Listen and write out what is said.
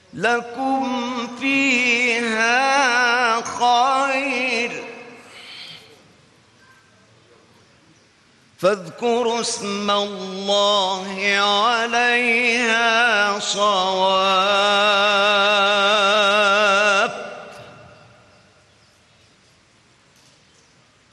لكم فيها خير فاذكروا اسم الله عليها صواف